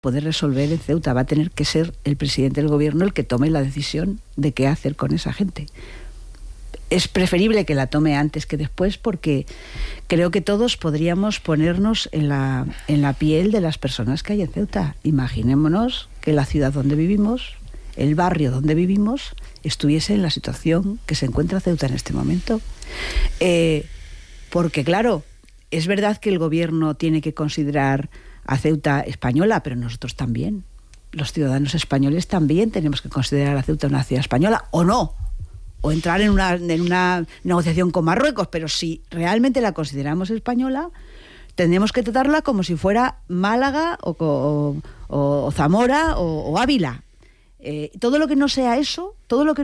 poder resolver en Ceuta. Va a tener que ser el presidente del gobierno el que tome la decisión de qué hacer con esa gente. Es preferible que la tome antes que después, porque creo que todos podríamos ponernos en la piel de las personas que hay en Ceuta. Imaginémonos que la ciudad donde vivimos, el barrio donde vivimos, estuviese en la situación que se encuentra Ceuta en este momento. Porque claro, es verdad que el gobierno tiene que considerar a Ceuta española, pero nosotros también. Los ciudadanos españoles también tenemos que considerar a Ceuta una ciudad española, ¿o no? O entrar en una negociación con Marruecos, pero si realmente la consideramos española, tendremos que tratarla como si fuera Málaga o Zamora o Ávila. Todo lo que no sea eso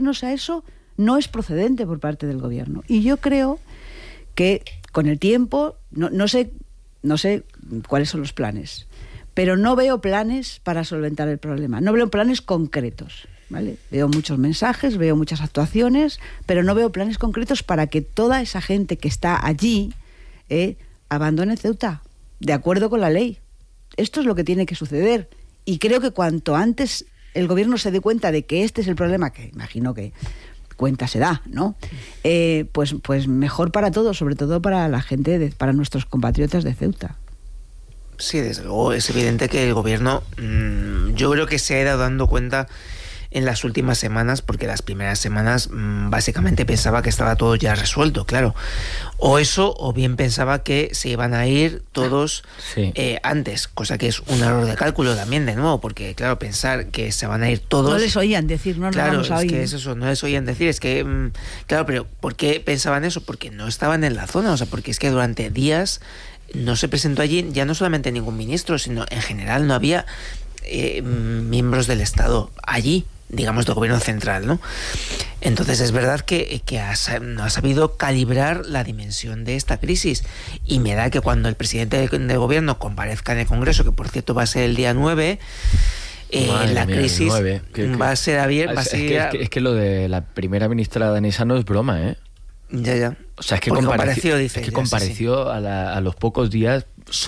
no es procedente por parte del gobierno. Y yo creo que con el tiempo, no sé cuáles son los planes, pero no veo planes para solventar el problema, no veo planes concretos. ¿Vale? Veo muchos mensajes, veo muchas actuaciones, pero no veo planes concretos para que toda esa gente que está allí abandone Ceuta, de acuerdo con la ley. Esto es lo que tiene que suceder. Y creo que cuanto antes el gobierno se dé cuenta de que este es el problema, que imagino que cuenta se da, ¿no? Pues mejor para todos, sobre todo para la gente, para nuestros compatriotas de Ceuta. Sí, desde luego es evidente que el gobierno, yo creo que se ha ido dando cuenta en las últimas semanas, porque las primeras semanas básicamente pensaba que estaba todo ya resuelto, claro. O eso, o bien pensaba que se iban a ir todos antes, cosa que es un error de cálculo también, de nuevo, porque claro, pensar que se van a ir todos... No les oían decir, no claro, vamos a oír. Claro, es que es eso, no les oían decir, es que... claro, pero ¿por qué pensaban eso? Porque no estaban en la zona, o sea, porque es que durante días no se presentó allí ya no solamente ningún ministro, sino en general no había miembros del Estado allí, digamos, del gobierno central, ¿no? Entonces es verdad que no ha sabido calibrar la dimensión de esta crisis, y me da que cuando el presidente del gobierno comparezca en el Congreso, que por cierto va a ser el día 9, la crisis va a ser abierta. Es que lo de la primera ministra danesa no es broma, ¿eh? Ya. O sea, es que compareció compareció a los pocos días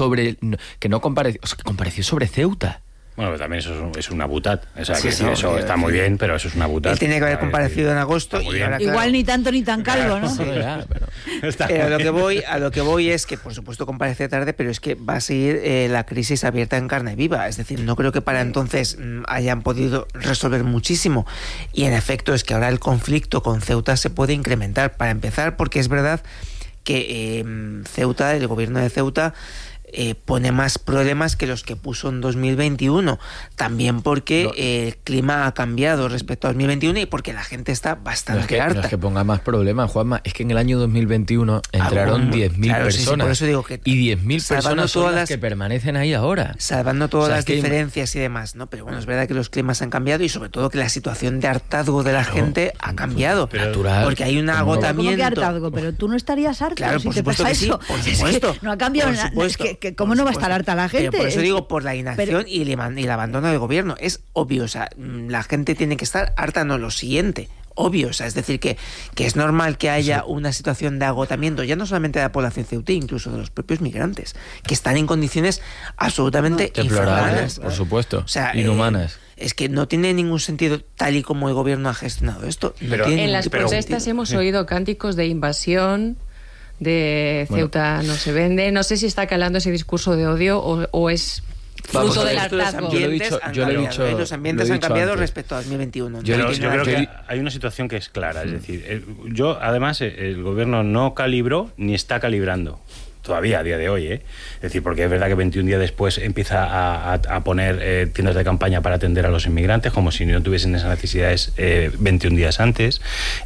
compareció sobre Ceuta. Bueno, pero también eso es una butad. O sea, eso está muy bien, pero eso es una butad. Él tiene que haber comparecido en agosto. Y ahora, igual ni tanto ni tan calvo, ¿no? Sí. Pero a lo que voy es que, por supuesto, comparece tarde, pero es que va a seguir la crisis abierta en carne viva. Es decir, no creo que para entonces hayan podido resolver muchísimo. Y en efecto es que ahora el conflicto con Ceuta se puede incrementar. Para empezar, porque es verdad que Ceuta, el gobierno de Ceuta, pone más problemas que los que puso en 2021, también porque el clima ha cambiado respecto a 2021 y porque la gente está bastante harta. No es que ponga más problemas, Juanma, es que en el año 2021 entraron 10.000 personas, sí, por eso digo que y 10.000 personas son las que permanecen ahí ahora. Salvando todas las diferencias y demás, ¿no? Pero bueno, es verdad que los climas han cambiado y sobre todo que la situación de hartazgo de la gente ha cambiado. Natural. Porque hay un agotamiento. ¿Cómo que hartazgo? Pero tú no estarías harto, claro, si por te supuesto pasa que eso. sí, por supuesto. No ha cambiado nada. ¿Cómo no va a estar harta la gente? Pero por eso digo, por la inacción y el abandono del gobierno. Es obvio, o sea, la gente tiene que estar harta, no lo siguiente. Obvio, o sea, es decir, que es normal que haya una situación de agotamiento, ya no solamente de la población ceutí, incluso de los propios migrantes, que están en condiciones absolutamente infrahumanas. Por supuesto, o sea, inhumanas. Es que no tiene ningún sentido tal y como el gobierno ha gestionado esto. Pero, en las protestas hemos oído cánticos de invasión, de Ceuta no se vende. No sé si está calando ese discurso de odio o es fruto del hartazgo. Los ambientes han cambiado antes, respecto a 2021. Yo creo que hay una situación que es clara. Es decir, además, el gobierno no calibró ni está calibrando. Todavía a día de hoy, Es decir, porque es verdad que 21 días después empieza a poner tiendas de campaña para atender a los inmigrantes, como si no tuviesen esas necesidades 21 días antes.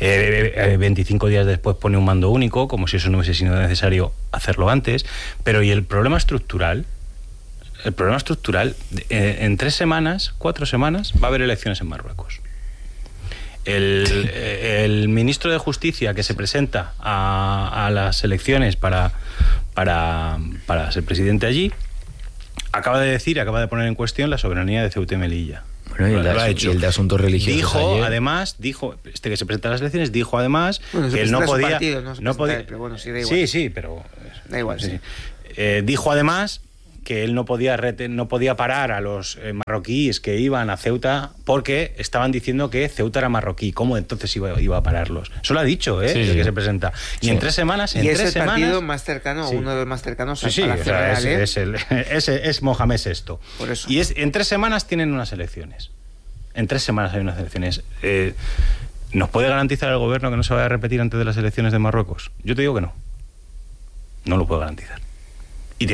25 días después pone un mando único, como si eso no hubiese sido necesario hacerlo antes. Pero ¿y el problema estructural? El problema estructural, en 4 semanas, va a haber elecciones en Marruecos. El ministro de Justicia que se presenta a las elecciones para ser presidente allí, acaba de poner en cuestión la soberanía de Ceuta y Melilla. Bueno, y el de asuntos religiosos. Dijo, que se presenta a las elecciones, dijo además que él no podía... Partido, no podía, pero bueno, sí, da igual. Sí, pero... Da igual, sí. Dijo además que él no podía parar a los marroquíes que iban a Ceuta porque estaban diciendo que Ceuta era marroquí. ¿Cómo entonces iba a pararlos? Eso lo ha dicho, el que se presenta. Y en 3 semanas... Y es el partido más cercano, uno de los más cercanos al Palacio Real. Es Mohamed VI. Por eso. Y en 3 semanas tienen unas elecciones. En 3 semanas hay unas elecciones. ¿Nos puede garantizar el gobierno que no se vaya a repetir antes de las elecciones de Marruecos? Yo te digo que no. No lo puedo garantizar. Y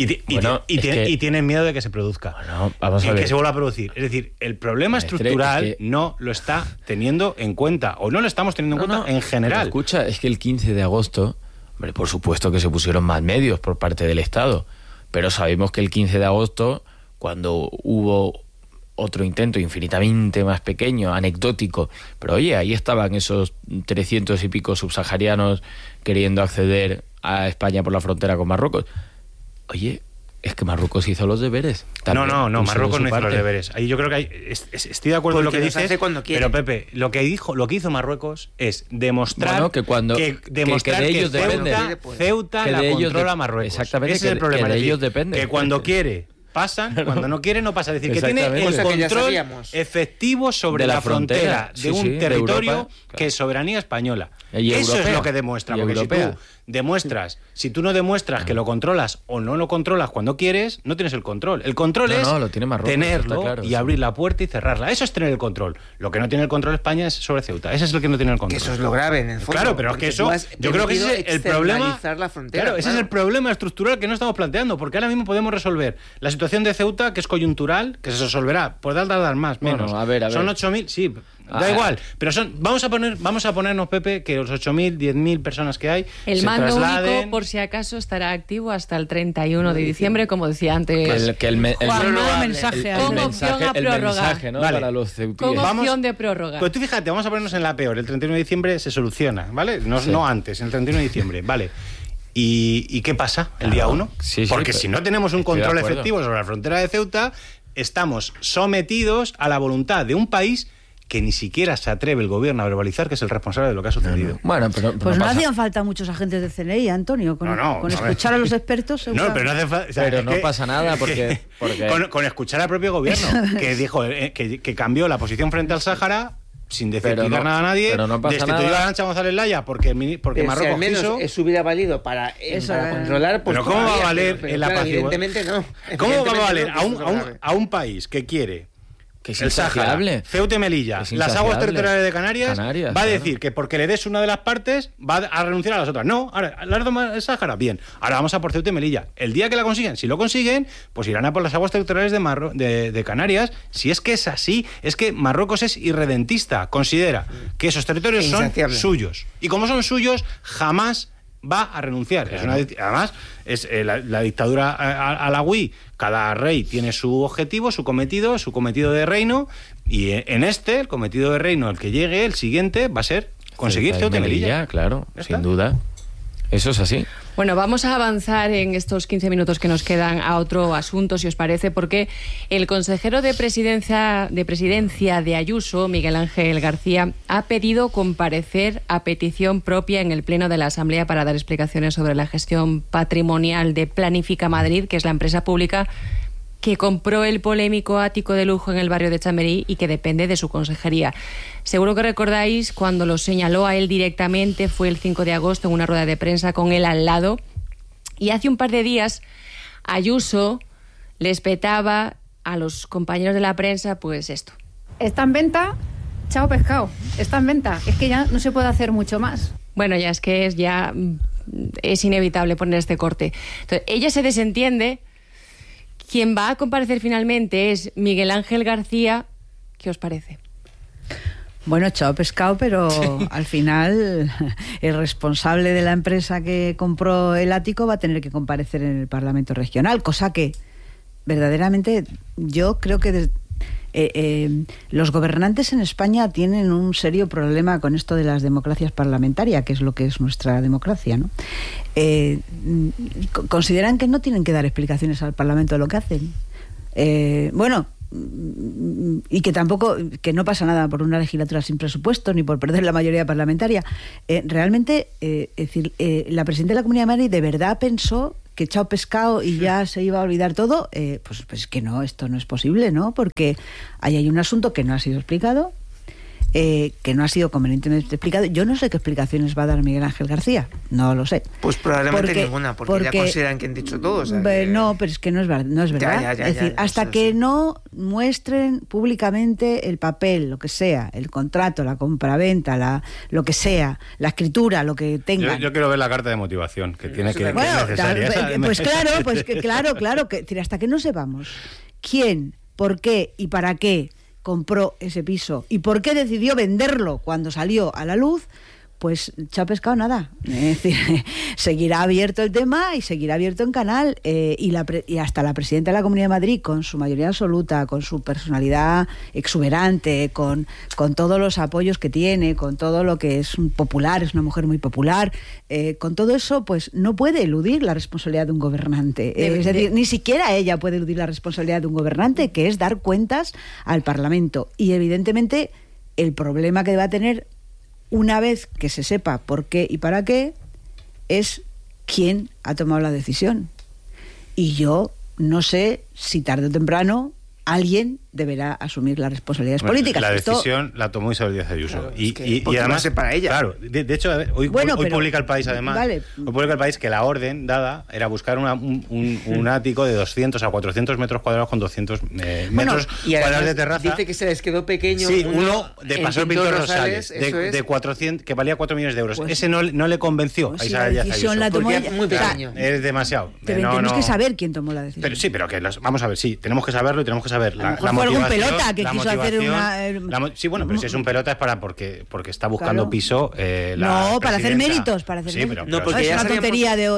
tienen miedo de que se produzca. Vamos a ver. Que se vuelva a producir. Es decir, el problema estructural no lo está teniendo en cuenta, o no lo estamos teniendo en cuenta en general. Escucha, es que el 15 de agosto, hombre, por supuesto que se pusieron más medios por parte del Estado, pero sabemos que el 15 de agosto, cuando hubo otro intento infinitamente más pequeño, anecdótico, pero oye, ahí estaban esos 300 y pico subsaharianos queriendo acceder a España por la frontera con Marruecos. Oye, es que Marruecos hizo los deberes. No, Marruecos no hizo los deberes. Ahí yo creo que estoy de acuerdo con lo que dices, pero Pepe, lo que hizo Marruecos es demostrar que de ellos depende. Ceuta la controla Marruecos. Exactamente, ese es el problema. Que de ellos depende. Que cuando quiere pasan, cuando no quiere no pasa. Es decir, que tiene el control efectivo sobre la frontera de un territorio que es soberanía española. Eso es lo que demuestra, porque si tú demuestras, si tú no demuestras que lo controlas o no lo controlas cuando quieres, no tienes el control. El control es lo tiene Marruecos, tenerlo claro, y abrir la puerta y cerrarla. Eso es tener el control. Lo que no tiene el control España es sobre Ceuta. Ese es el que no tiene el control. Que eso es lo grave en el fondo. Claro, pero es que eso, yo creo que ese es el problema. Claro, ese es el problema estructural que no estamos planteando, porque ahora mismo podemos resolver la situación de Ceuta, que es coyuntural, que se resolverá. Podrá tardar más, menos. Bueno, a ver. Son 8.000, sí. Da igual, pero vamos a ponernos, Pepe, que los 8.000, 10.000 personas que hay el se mando trasladen. único, por si acaso, estará activo hasta el 31 de diciembre, como decía antes. El mensaje con opción a prorrogar. ¿no? Vale. Para los ceutíes. Con opción de prorrogar. Pues tú fíjate, vamos a ponernos en la peor. El 31 de diciembre se soluciona, ¿vale? No antes, el 31 de diciembre, ¿vale? ¿Y qué pasa el día 1? Porque si no tenemos un control efectivo sobre la frontera de Ceuta, estamos sometidos a la voluntad de un país que ni siquiera se atreve el gobierno a verbalizar que es el responsable de lo que ha sucedido. Bueno, pero pues no hacían falta muchos agentes del CNI, Antonio, con escuchar a los expertos. No, pero no hace falta. Pero no pasa nada porque con escuchar al propio gobierno que dijo que cambió la posición frente al Sáhara sin decir nada a nadie, destituyó a Arantxa González Laya porque Marruecos al menos quiso. Eso hubiera valido para controlar. Pues pero ¿cómo va a valer en la paz? Evidentemente no. ¿Cómo va a valer a un país que quiere el Sáhara, Ceuta y Melilla, las aguas territoriales de Canarias, va a decir que porque le des una de las partes va a renunciar a las otras? No, ahora, el Sáhara, bien, ahora vamos a por Ceuta y Melilla. El día que la consiguen, si lo consiguen, pues irán a por las aguas territoriales de Canarias. Si es que es así, es que Marruecos es irredentista, considera que esos territorios son suyos. Y como son suyos, jamás va a renunciar. Claro. Además, es la dictadura alawí. Cada rey tiene su objetivo, su cometido de reino, y el cometido de reino, el que llegue, el siguiente, va a ser conseguir Ceuta y Melilla. Claro, sin duda. Eso es así. Bueno, vamos a avanzar en estos 15 minutos que nos quedan a otro asunto, si os parece, porque el consejero de presidencia de Ayuso, Miguel Ángel García, ha pedido comparecer a petición propia en el Pleno de la Asamblea para dar explicaciones sobre la gestión patrimonial de Planifica Madrid, que es la empresa pública que compró el polémico ático de lujo en el barrio de Chamberí y que depende de su consejería. Seguro que recordáis cuando lo señaló a él directamente, fue el 5 de agosto en una rueda de prensa con él al lado. Y hace un par de días Ayuso les petaba a los compañeros de la prensa pues esto. Está en venta, chao pescado, está en venta. Es que ya no se puede hacer mucho más. Bueno, ya es inevitable poner este corte. Entonces, ella se desentiende. Quien va a comparecer finalmente es Miguel Ángel García. ¿Qué os parece? Bueno, chao pescado, pero al final el responsable de la empresa que compró el ático va a tener que comparecer en el Parlamento Regional, cosa que verdaderamente yo creo que los gobernantes en España tienen un serio problema con esto de las democracias parlamentarias, que es lo que es nuestra democracia, ¿no? Consideran que no tienen que dar explicaciones al Parlamento de lo que hacen. Y que tampoco, que no pasa nada por una legislatura sin presupuesto ni por perder la mayoría parlamentaria. Realmente, la presidenta de la Comunidad de Madrid de verdad pensó que chao pescado y ya se iba a olvidar todo, pues es que no, esto no es posible, ¿no? Porque ahí hay un asunto que no ha sido explicado, que no ha sido convenientemente explicado. Yo no sé qué explicaciones va a dar Miguel Ángel García, no lo sé. Pues probablemente ninguna, porque ya consideran que han dicho todo. O sea, no, pero es que no es verdad. Es decir, hasta que no muestren públicamente el papel, lo que sea, el contrato, la compraventa, lo que sea, la escritura, lo que tengan. Yo quiero ver la carta de motivación, que tiene que bueno, es necesaria. Claro, que hasta que no sepamos quién, por qué y para qué compró ese piso y por qué decidió venderlo cuando salió a la luz, pues chao pescado nada. Es decir, seguirá abierto el tema y seguirá abierto en canal, y hasta la presidenta de la Comunidad de Madrid, con su mayoría absoluta, con su personalidad exuberante, con todos los apoyos que tiene, con todo lo que es popular, es una mujer muy popular, con todo eso, pues no puede eludir la responsabilidad de un gobernante. Es decir, ni siquiera ella puede eludir la responsabilidad de un gobernante, que es dar cuentas al Parlamento. Y evidentemente el problema que va a tener, una vez que se sepa por qué y para qué, es quién ha tomado la decisión. Y yo no sé si tarde o temprano alguien deberá asumir las responsabilidades políticas. La decisión la tomó Isabel Díaz Ayuso. Claro, y además para ella. Claro, de hecho, hoy publica El País, además. Vale. Hoy publica El País que la orden dada era buscar un ático de 200 a 400 metros cuadrados con 200 metros cuadrados de terraza. Dice que se les quedó pequeño. Sí, uno de Paseo Pintor Rosales, de 400, que valía 4 millones de euros. Ese no le convenció a Isabel Díaz Ayuso. La tomó porque es muy pequeño. Es demasiado. Tenemos que saber quién tomó la decisión. Pero sí, pero que vamos a ver, sí, tenemos que saberlo y tenemos que saber la algún pelota que quiso hacer una... sí, bueno, pero si es un pelota es porque está buscando piso. Para hacer méritos, Pero porque es una tontería de...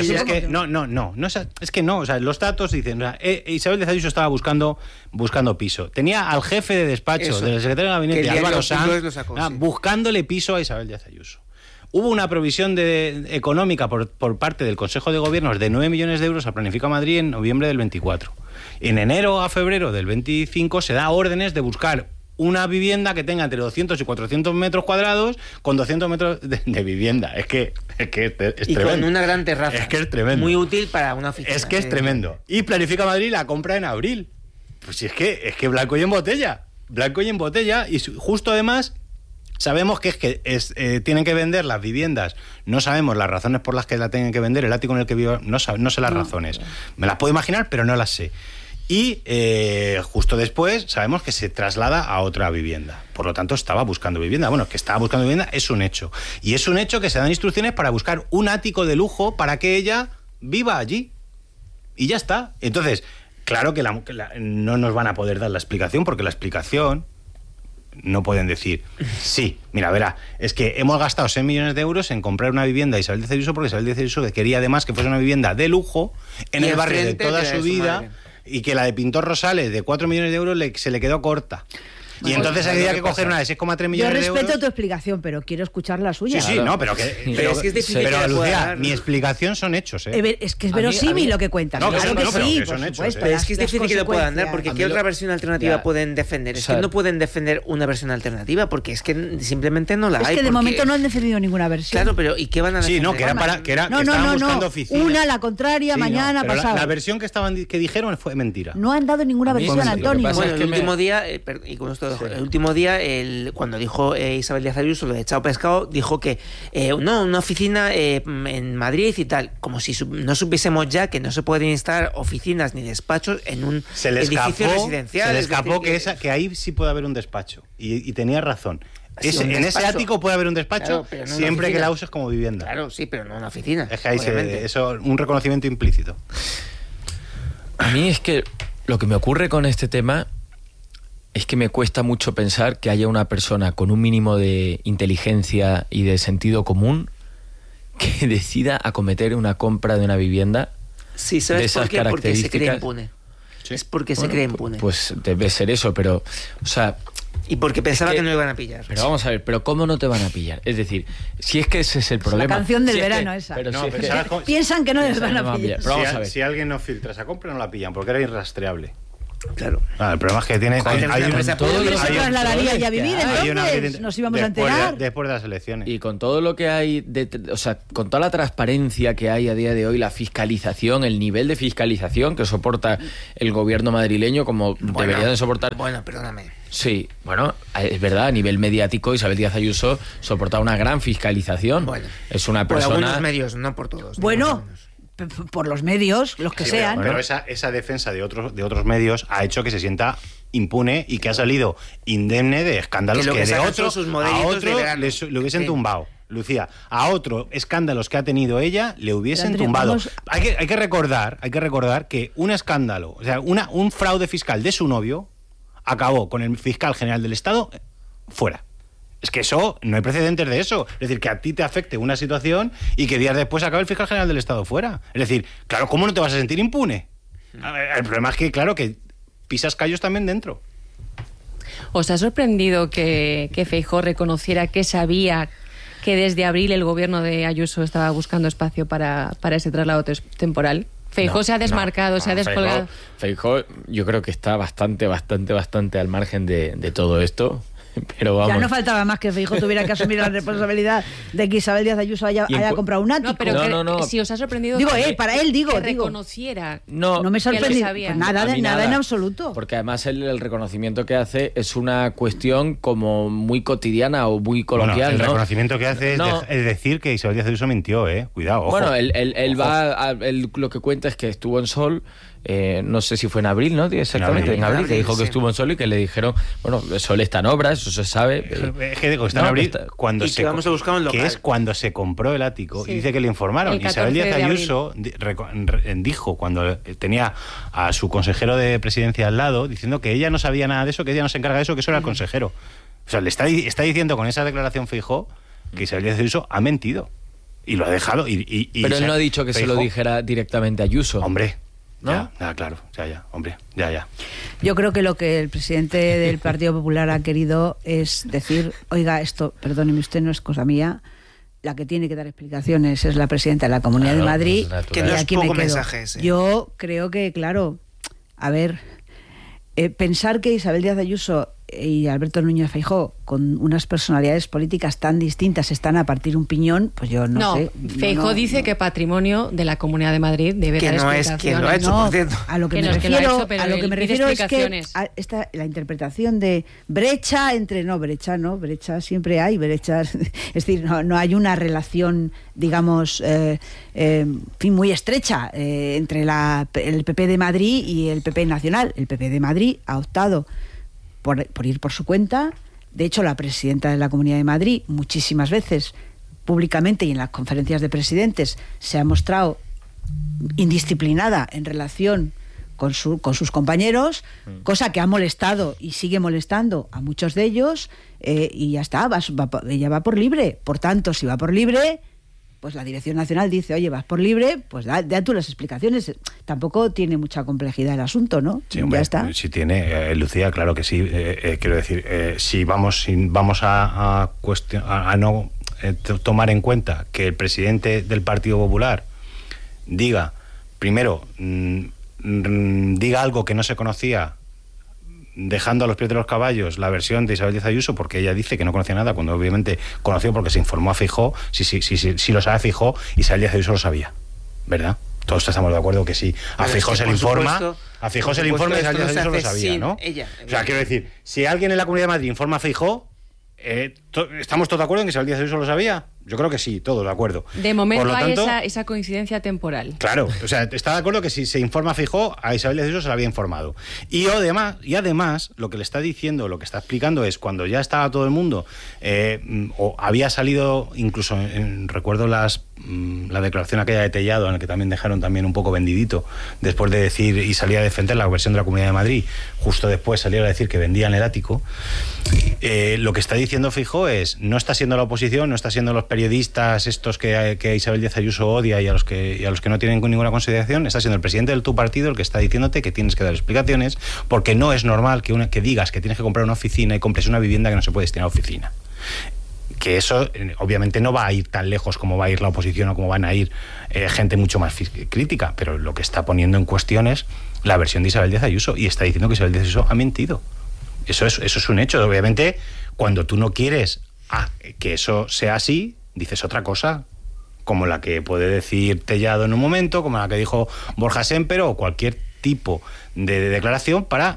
Es que no, o sea, los datos dicen, Isabel Díaz Ayuso estaba buscando piso. Tenía al jefe de despacho del secretario de gabinete, Álvaro Sanz, buscándole piso a Isabel Díaz Ayuso. Hubo una provisión económica por parte del Consejo de Gobierno de 9 millones de euros a Planifica Madrid en noviembre del 24. En enero a febrero del 25 se da órdenes de buscar una vivienda que tenga entre 200 y 400 metros cuadrados con 200 metros de vivienda. Es que es y tremendo. Con una gran terraza. Es que es tremendo. Muy útil para una oficina. Es que es tremendo. Y Planifica Madrid la compra en abril. Pues si es que blanco y en botella. Blanco y en botella. Y justo además... Sabemos que tienen que vender las viviendas. No sabemos las razones por las que la tienen que vender. El ático en el que vivo, no sé las razones. Me las puedo imaginar, pero no las sé. Y justo después sabemos que se traslada a otra vivienda. Por lo tanto, estaba buscando vivienda. Bueno, que estaba buscando vivienda es un hecho. Y es un hecho que se dan instrucciones para buscar un ático de lujo para que ella viva allí. Y ya está. Entonces, claro que no nos van a poder dar la explicación, porque la explicación... No pueden decir, sí, mira, verá, es que hemos gastado 6 millones de euros en comprar una vivienda a Isabel Díaz Ayuso porque Isabel Díaz Ayuso quería además que fuese una vivienda de lujo en el barrio de toda su vida y que la de Pintor Rosales de 4 millones de euros se le quedó corta. Y entonces había que coger una de 6,3 millones de euros. Yo respeto tu explicación, pero quiero escuchar la suya. Sí, no, pero es que es difícil. Pero, Lucía, mi explicación son hechos, ¿eh? Es que es verosímil lo que cuentas. Claro que sí, por supuesto. Pero es que es difícil que lo puedan dar, porque ¿qué otra versión alternativa pueden defender? Es que no pueden defender una versión alternativa, porque es que simplemente no la hay. Es que de momento no han defendido ninguna versión. Claro, pero ¿y qué van a defender? Sí, no, que estaban buscando oficinas. Una, la contraria, mañana, pasado. La versión que dijeron fue mentira. No han dado ninguna versión, Antonio. Bueno, el último día, y con esto el último día, cuando dijo Isabel Díaz Ayuso lo de Chao Pescado, dijo que una oficina en Madrid y tal, como si no supiésemos ya que no se pueden instalar oficinas ni despachos en un edificio residencial. Se le escapó que ahí sí puede haber un despacho, y tenía razón. En ese ático puede haber un despacho, claro, no siempre que la uses como vivienda. Claro, sí, pero no una oficina. Es que ahí eso un reconocimiento implícito. A mí es que lo que me ocurre con este tema es que me cuesta mucho pensar que haya una persona con un mínimo de inteligencia y de sentido común que decida acometer una compra de una vivienda de esas características. Porque se cree impune. Sí. Es porque se cree impune. Pues debe ser eso, pero... O sea, y porque pensaba que no iban a pillar. Pero vamos a ver, ¿pero cómo no te van a pillar? Es decir, si es que ese es el problema. La canción del verano esa. Pero no, piensan que no les van a pillar. Si alguien no filtra esa compra, no la pillan, porque era irrastreable. Claro. El problema es que tiene... todo se trasladaría ya a vivir, entonces nos íbamos a enterar. Después de las elecciones. Y con todo lo que hay, o sea, con toda la transparencia que hay a día de hoy, la fiscalización, el nivel de fiscalización que soporta el gobierno madrileño, como debería de soportar... Bueno, perdóname. Sí, bueno, es verdad, a nivel mediático Isabel Díaz Ayuso soporta una gran fiscalización. Bueno, es una persona... Por algunos medios, no por todos. Bueno... por los medios, los que sean. Pero esa defensa de otros medios ha hecho que se sienta impune y que ha salido indemne de escándalos que de otros le hubiesen tumbado. Lucía, a otro escándalos que ha tenido ella le hubiesen tumbado. Hay que recordar que un escándalo, o sea, un fraude fiscal de su novio acabó con el fiscal general del Estado fuera. Es que eso, no hay precedentes de eso. Es decir, que a ti te afecte una situación y que días después acabe el fiscal general del Estado fuera. Es decir, claro, ¿cómo no te vas a sentir impune? El problema es que, claro, que pisas callos también dentro. ¿Os ha sorprendido que Feijóo reconociera que sabía que desde abril el gobierno de Ayuso estaba buscando espacio para ese traslado temporal? Feijóo se ha desmarcado, se ha descolgado. Feijóo yo creo que está bastante al margen de todo esto. Pero vamos. Ya no faltaba más que Feijóo tuviera que asumir la responsabilidad de que Isabel Díaz Ayuso haya comprado un ático. No, pero no. Si os ha sorprendido que reconociera. No me sorprendió. Pues nada en absoluto. Porque además el reconocimiento que hace es una cuestión como muy cotidiana o muy coloquial. El reconocimiento que hace es decir que Isabel Díaz Ayuso mintió, cuidado, ojo. Bueno, él lo que cuenta es que estuvo en Sol. No sé si fue en abril, ¿no? Exactamente, en abril, que dijo que estuvo en Sol y que le dijeron, bueno, Sol está en obras, eso se sabe. Es que digo, está en abril cuando que vamos a buscar un local. Que es cuando se compró el ático y dice que le informaron. Isabel Díaz Ayuso dijo cuando tenía a su consejero de presidencia al lado, diciendo que ella no sabía nada de eso, que ella no se encarga de eso, que eso era el consejero. O sea, le está diciendo con esa declaración Feijóo que Isabel Díaz Ayuso ha mentido y lo ha dejado. Pero él no ha dicho que Feijóo se lo dijera directamente a Ayuso. Hombre, ¿no? Claro, hombre. Yo creo que lo que el presidente del Partido Popular ha querido es decir, oiga, esto, perdóneme usted, no es cosa mía, la que tiene que dar explicaciones es la presidenta de la Comunidad de Madrid, que no es aquí poco me quedo. Mensaje ese. Yo creo que, claro, a ver, pensar que Isabel Díaz Ayuso y Alberto Núñez Feijóo, con unas personalidades políticas tan distintas, están a partir un piñón, pues yo no sé. Feijóo dice que patrimonio de la Comunidad de Madrid debe dar explicaciones. Que no es quien lo ha hecho, por cierto. A lo que me refiero es que la interpretación de brecha entre... brecha siempre hay, brechas. Es decir, no hay una relación, digamos, muy estrecha entre el PP de Madrid y el PP nacional. El PP de Madrid ha optado por ir por su cuenta. De hecho, la presidenta de la Comunidad de Madrid muchísimas veces públicamente y en las conferencias de presidentes se ha mostrado indisciplinada en relación con sus compañeros, cosa que ha molestado y sigue molestando a muchos de ellos, y ya está, ella va por libre. Por tanto, si va por libre, pues la Dirección Nacional dice, oye, vas por libre, pues da tú las explicaciones. Tampoco tiene mucha complejidad el asunto, ¿no? Sí, hombre, ya está. Sí tiene, Lucía, claro que sí. Quiero decir, si vamos a no tomar en cuenta que el presidente del Partido Popular diga, primero, diga algo que no se conocía, dejando a los pies de los caballos la versión de Isabel Díaz Ayuso, porque ella dice que no conocía nada, cuando obviamente conoció porque se informó a Feijóo. Si lo sabe Feijóo, Isabel Díaz Ayuso lo sabía, ¿verdad? Todos estamos de acuerdo que sí. A Feijóo se le informa, a Feijóo se le informa y Isabel Díaz Ayuso lo sabía, ¿no? O sea, quiero decir, si alguien en la Comunidad de Madrid informa a Feijóo, ¿estamos todos de acuerdo en que Isabel Díaz Ayuso lo sabía? Yo creo que sí, todos de acuerdo. De momento Por lo tanto, hay esa coincidencia temporal. Claro, o sea, está de acuerdo que si se informa a Feijóo, a Isabel Díaz Ayuso se la había informado. Y además, lo que le está diciendo, lo que está explicando es, cuando ya estaba todo el mundo, o había salido, incluso recuerdo la declaración aquella de Tellado, en la que también dejaron también un poco vendidito, después de decir, y salía a defender la versión de la Comunidad de Madrid, justo después salieron a decir que vendían el ático. Lo que está diciendo Feijóo es, no está siendo la oposición, no está siendo los periodistas estos que Isabel Díaz Ayuso odia y a los que no tienen ninguna consideración, está siendo el presidente de tu partido el que está diciéndote que tienes que dar explicaciones, porque no es normal que digas que tienes que comprar una oficina y compres una vivienda que no se puede destinar a oficina. que eso obviamente no va a ir tan lejos como va a ir la oposición o como van a ir gente mucho más crítica, pero lo que está poniendo en cuestión es la versión de Isabel Díaz Ayuso, y está diciendo que Isabel Díaz Ayuso ha mentido. Eso es un hecho. Obviamente, cuando tú no quieres que eso sea así, dices otra cosa, como la que puede decir Tellado en un momento, como la que dijo Borja Sémper, o cualquier tipo de declaración para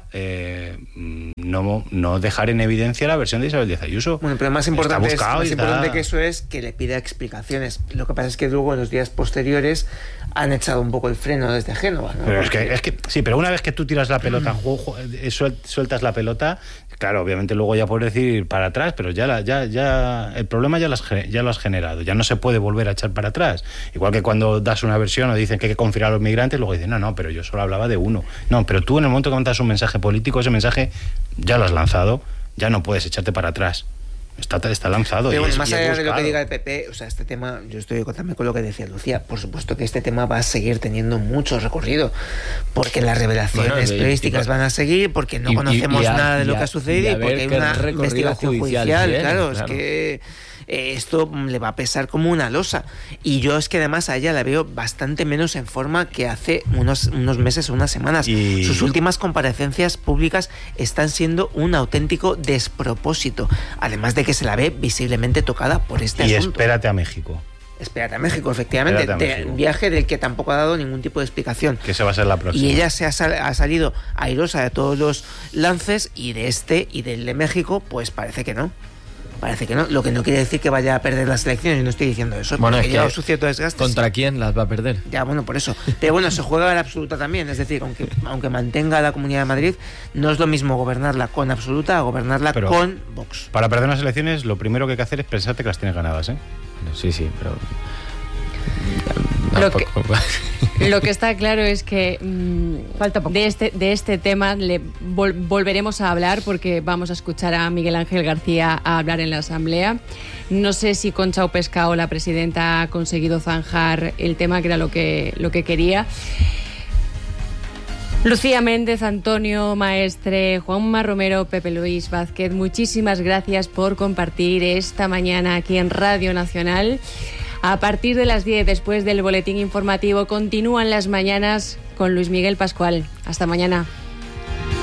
no dejar en evidencia la versión de Isabel Díaz Ayuso. Bueno, pero más importante que eso es que le pida explicaciones. Lo que pasa es que luego en los días posteriores han echado un poco el freno desde Génova, ¿no? Pero es que sí, pero una vez que tú tiras la pelota, sueltas la pelota, claro, obviamente luego ya puedes decir para atrás, pero ya el problema ya lo has generado, ya no se puede volver a echar para atrás. Igual que cuando das una versión o dicen que hay que confiar a los migrantes, luego dicen, no, pero yo solo hablaba de uno. No, pero tú en el momento que mandas un mensaje político, ese mensaje ya lo has lanzado, ya no puedes echarte para atrás. Está lanzado. Pero bueno, más allá de lo que diga el PP, o sea, este tema, yo estoy también con lo que decía Lucía, por supuesto que este tema va a seguir teniendo mucho recorrido, porque las revelaciones periodísticas van a seguir, porque no conocemos nada de lo que ha sucedido y porque hay una investigación judicial, claro, es que esto le va a pesar como una losa. Y yo es que además a ella la veo bastante menos en forma que hace unos meses o unas semanas. Sus últimas comparecencias públicas están siendo un auténtico despropósito, además de que se la ve visiblemente tocada por este asunto. Y espérate a México. Espérate a México, efectivamente. Viaje del que tampoco ha dado ningún tipo de explicación. Que se va a ser la próxima. Y ella ha salido airosa de todos los lances, y de este y del de México, pues parece que no. Lo que no quiere decir que vaya a perder las elecciones, no estoy diciendo eso. Bueno, es que su cierto desgaste. ¿Contra quién las va a perder? Ya, bueno, por eso. Pero bueno, se juega a la absoluta también. Es decir, aunque mantenga la Comunidad de Madrid, no es lo mismo gobernarla con absoluta a gobernarla con Vox. Para perder unas elecciones, lo primero que hay que hacer es pensarte que las tienes ganadas, ¿eh? Bueno, sí, pero... Lo que está claro es que falta poco. de este tema volveremos a hablar, porque vamos a escuchar a Miguel Ángel García a hablar en la Asamblea. No sé si Concha Pescao, la presidenta, ha conseguido zanjar el tema, que era lo que quería. Lucía Méndez, Antonio Maestre, Juanma Romero, Pepe Luis Vázquez, muchísimas gracias por compartir esta mañana aquí en Radio Nacional. A partir de las 10, después del boletín informativo, continúan las mañanas con Luis Miguel Pascual. Hasta mañana.